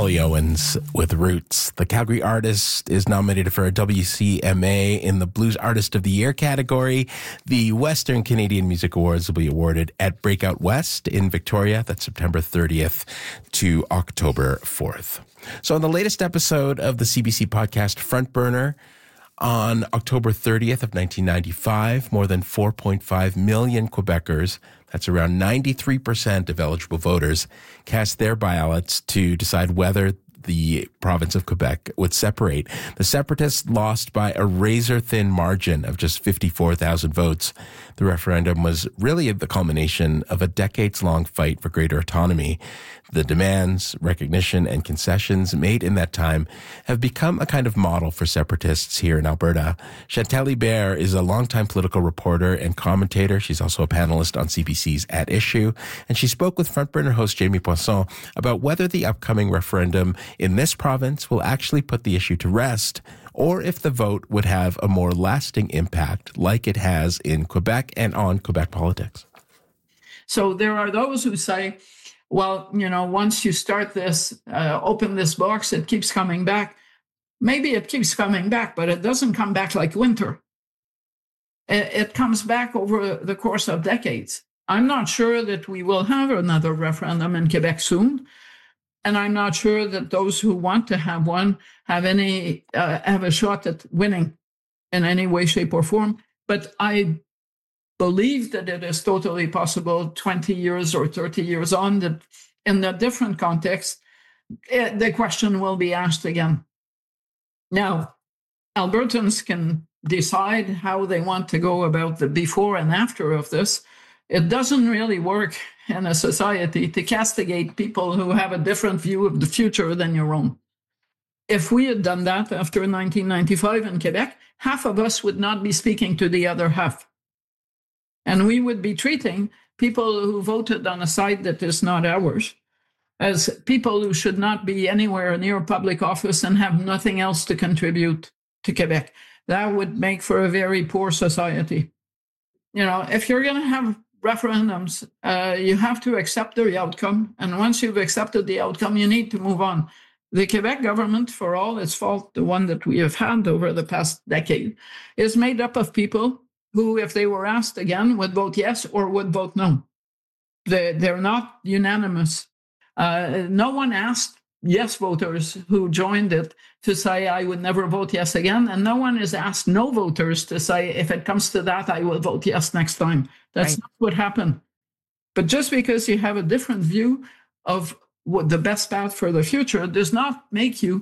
Ollie Owens with Roots. The Calgary artist is nominated for a WCMA in the Blues Artist of the Year category. The Western Canadian Music Awards will be awarded at Breakout West in Victoria. That's September 30th to October 4th. So on the latest episode of the CBC podcast Front Burner, on October 30th of 1995, more than 4.5 million Quebecers, that's around 93% of eligible voters, cast their ballots to decide whether the province of Quebec would separate. The separatists lost by a razor-thin margin of just 54,000 votes. The referendum was really the culmination of a decades-long fight for greater autonomy. The demands, recognition, and concessions made in that time have become a kind of model for separatists here in Alberta. Chantal Hébert is a longtime political reporter and commentator. She's also a panelist on CBC's At Issue. And she spoke with Front Burner host Jamie Poisson about whether the upcoming referendum in this province will actually put the issue to rest, or if the vote would have a more lasting impact like it has in Quebec and on Quebec politics. So there are those who say, well, once you start this, open this box, it keeps coming back. Maybe it keeps coming back, but it doesn't come back like winter. It comes back over the course of decades. I'm not sure that we will have another referendum in Quebec soon. And I'm not sure that those who want to have one have a shot at winning in any way, shape, or form. But I believe that it is totally possible 20 years or 30 years on that in a different context, the question will be asked again. Now, Albertans can decide how they want to go about the before and after of this. It doesn't really work in a society to castigate people who have a different view of the future than your own. If we had done that after 1995 in Quebec, half of us would not be speaking to the other half. And we would be treating people who voted on a side that is not ours as people who should not be anywhere near public office and have nothing else to contribute to Quebec. That would make for a very poor society. If you're going to have referendums, you have to accept the outcome. And once you've accepted the outcome, you need to move on. The Quebec government, for all its fault, the one that we have had over the past decade, is made up of people who, if they were asked again, would vote yes or would vote no. They're not unanimous. No one asked yes voters who joined it to say, I would never vote yes again. And no one is asked no voters to say, if it comes to that, I will vote yes next time. That's not what happened. But just because you have a different view of what the best path for the future does not make you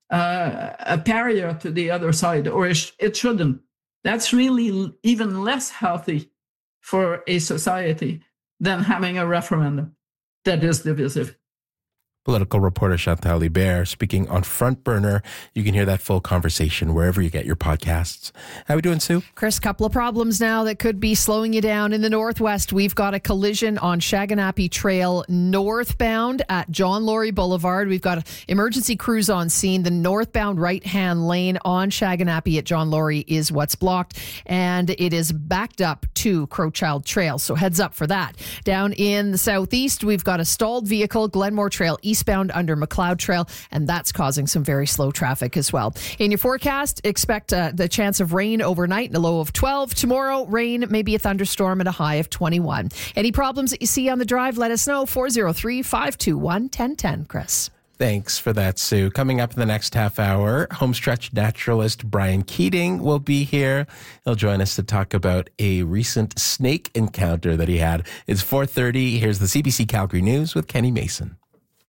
a pariah to the other side, or it shouldn't. That's really even less healthy for a society than having a referendum that is divisive. Political reporter Chantal Hébert speaking on Front Burner. You can hear that full conversation wherever you get your podcasts. How are we doing, Sue? Chris, couple of problems now that could be slowing you down. In the Northwest, we've got a collision on Shaganappi Trail northbound at John Laurie Boulevard. We've got emergency crews on scene. The northbound right-hand lane on Shaganappi at John Laurie is what's blocked, and it is backed up to Crowchild Trail. So heads up for that. Down in the southeast, we've got a stalled vehicle, Glenmore Trail eastbound under McLeod Trail, and that's causing some very slow traffic as well. In your forecast, expect the chance of rain overnight and a low of 12. Tomorrow, rain, maybe a thunderstorm and a high of 21. Any problems that you see on the drive, let us know. 403-521-1010, Chris. Thanks for that, Sue. Coming up in the next half hour, homestretch naturalist Brian Keating will be here. He'll join us to talk about a recent snake encounter that he had. It's 4:30. Here's the CBC Calgary News with Kenny Mason.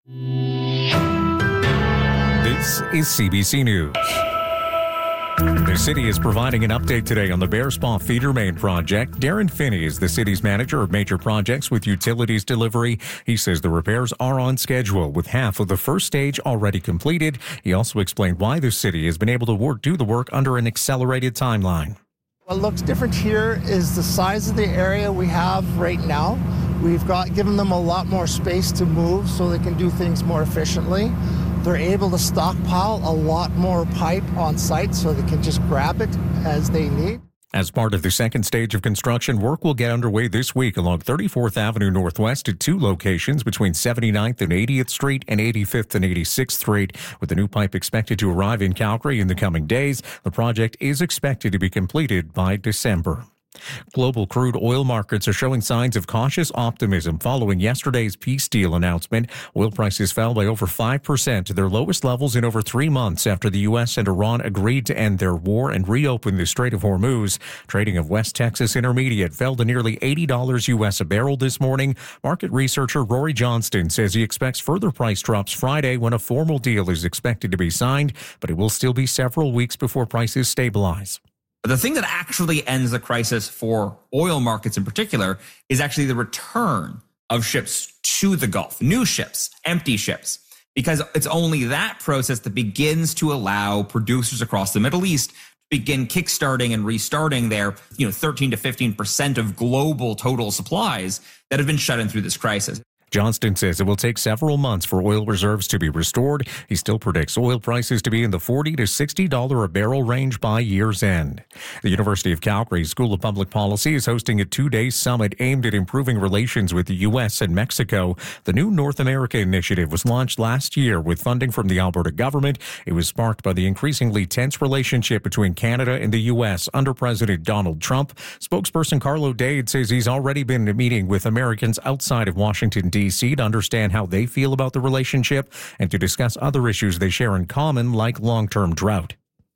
This is CBC News. The city is providing an update today on the Bearspaw Feeder Main project. Darren Finney is the city's manager of major projects with utilities delivery. He says the repairs are on schedule, with half of the first stage already completed. He also explained why the city has been able to do the work under an accelerated timeline. What looks different here is the size of the area we have right now. We've given them a lot more space to move so they can do things more efficiently. They're able to stockpile a lot more pipe on site so they can just grab it as they need. As part of the second stage of construction, work will get underway this week along 34th Avenue Northwest at 2 locations between 79th and 80th Street and 85th and 86th Street. With the new pipe expected to arrive in Calgary in the coming days, the project is expected to be completed by December. Global crude oil markets are showing signs of cautious optimism following yesterday's peace deal announcement. Oil prices fell by over 5% to their lowest levels in over 3 months after the U.S. and Iran agreed to end their war and reopen the Strait of Hormuz. Trading of West Texas Intermediate fell to nearly $80 U.S. a barrel this morning. Market researcher Rory Johnston says he expects further price drops Friday when a formal deal is expected to be signed, but it will still be several weeks before prices stabilize. The thing that actually ends the crisis for oil markets in particular is actually the return of ships to the Gulf, new ships, empty ships, because it's only that process that begins to allow producers across the Middle East to begin kickstarting and restarting their 13 to 15% of global total supplies that have been shut in through this crisis. Johnston says it will take several months for oil reserves to be restored. He still predicts oil prices to be in the $40 to $60 a barrel range by year's end. The University of Calgary School of Public Policy is hosting a 2-day summit aimed at improving relations with the U.S. and Mexico. The new North America Initiative was launched last year with funding from the Alberta government. It was sparked by the increasingly tense relationship between Canada and the U.S. under President Donald Trump. Spokesperson Carlo Dade says he's already been meeting with Americans outside of Washington, D.C. to understand how they feel about the relationship and to discuss other issues they share in common, like long-term drought.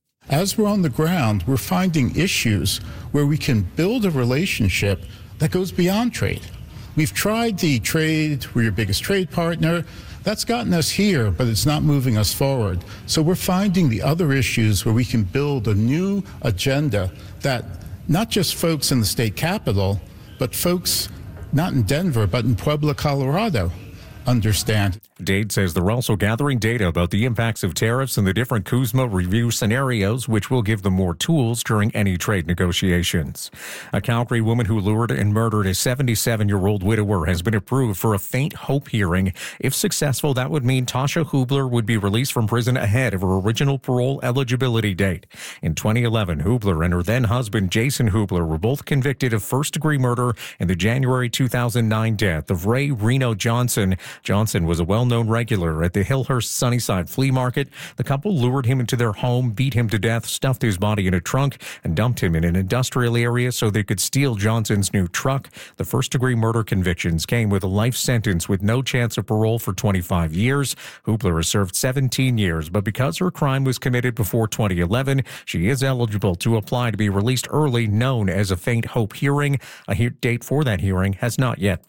As we're on the ground, we're finding issues where we can build a relationship that goes beyond trade. We've tried the trade, we're your biggest trade partner. That's gotten us here, but it's not moving us forward. So we're finding the other issues where we can build a new agenda that not just folks in the state capital, but folks not in Denver, but in Puebla, Colorado, understand. Dade says they're also gathering data about the impacts of tariffs and the different CUSMA review scenarios, which will give them more tools during any trade negotiations. A Calgary woman who lured and murdered a 77-year-old widower has been approved for a faint hope hearing. If successful, that would mean Tasha Hubler would be released from prison ahead of her original parole eligibility date. In 2011, Hubler and her then-husband Jason Hubler were both convicted of first-degree murder in the January 2009 death of Ray Reno Johnson. Johnson was a well-known regular at the Hillhurst Sunnyside Flea Market. The couple lured him into their home, beat him to death, stuffed his body in a trunk, and dumped him in an industrial area so they could steal Johnson's new truck. The first-degree murder convictions came with a life sentence with no chance of parole for 25 years. Hubler has served 17 years, but because her crime was committed before 2011, she is eligible to apply to be released early, known as a faint hope hearing. A date for that hearing has not yet been